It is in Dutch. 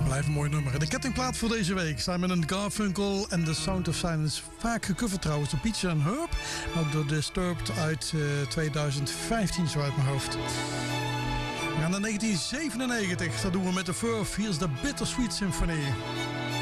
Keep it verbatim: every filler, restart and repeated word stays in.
Blijf een mooi nummer. De kettingplaat voor deze week. Simon and Garfunkel en The Sound of Silence. Vaak gecoverd trouwens door Peach and Herb. Ook door Disturbed uit uh, twintig vijftien, zo uit mijn hoofd. We gaan naar negentien zevenennegentig. Dat doen we met de Verve. Hier is de Bittersweet Symphony.